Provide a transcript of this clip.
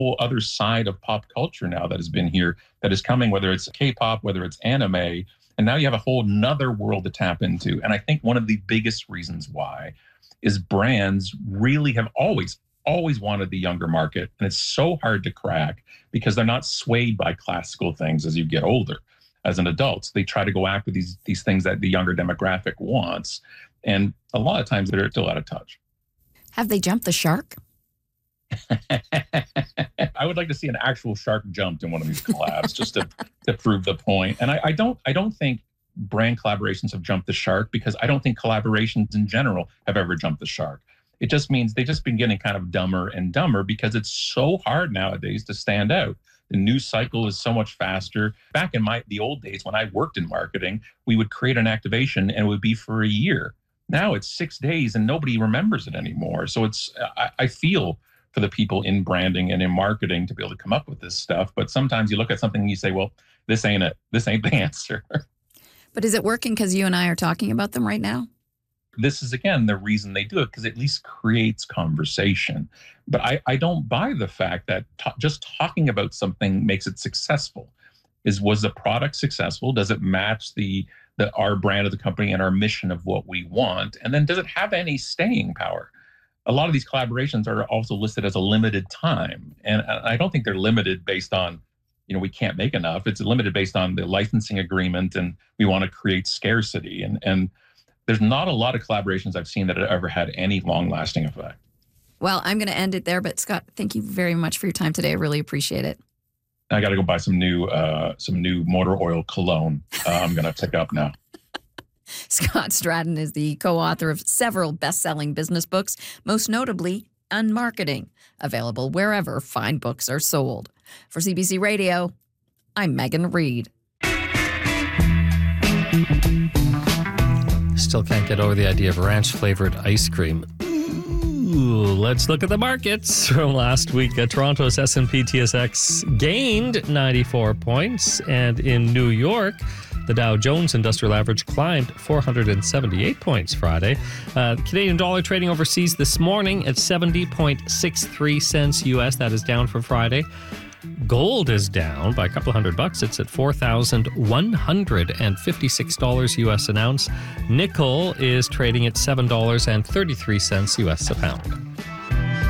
whole other side of pop culture now that has been here, that is coming, whether it's K-pop, whether it's anime. And now you have a whole nother world to tap into. And I think one of the biggest reasons why is brands really have always wanted the younger market. And it's so hard to crack because they're not swayed by classical things as you get older. As an adult, they try to go after these things that the younger demographic wants. And a lot of times they're still out of touch. Have they jumped the shark? I would like to see an actual shark jumped in one of these collabs just to prove the point. And I don't think brand collaborations have jumped the shark, because I don't think collaborations in general have ever jumped the shark. It just means they've just been getting kind of dumber and dumber because it's so hard nowadays to stand out. The news cycle is so much faster. Back in the old days when I worked in marketing, we would create an activation and it would be for a year. Now it's 6 days and nobody remembers it anymore. So I feel for the people in branding and in marketing to be able to come up with this stuff. But sometimes you look at something and you say, well, this ain't it. This ain't the answer. But is it working because you and I are talking about them right now? This is, again, the reason they do it, because it at least creates conversation. But I don't buy the fact that just talking about something makes it successful. Was the product successful? Does it match our brand of the company and our mission of what we want? And then does it have any staying power? A lot of these collaborations are also listed as a limited time. And I don't think they're limited based on, we can't make enough. It's limited based on the licensing agreement, and we want to create scarcity. And there's not a lot of collaborations I've seen that have ever had any long-lasting effect. Well, I'm going to end it there, but Scott, thank you very much for your time today. I really appreciate it. I got to go buy some new motor oil cologne. I'm going to pick up now. Scott Stratton is the co-author of several best-selling business books, most notably Unmarketing, available wherever fine books are sold. For CBC Radio, I'm Megan Reed. Still can't get over the idea of ranch-flavored ice cream. Ooh, let's look at the markets from last week. Toronto's S&P TSX gained 94 points, and in New York, the Dow Jones Industrial Average climbed 478 points Friday. The Canadian dollar trading overseas this morning at 70.63 cents US. That is down from Friday. Gold is down by a couple $100. It's at $4,156 US an ounce. Nickel is trading at $7.33 US a pound.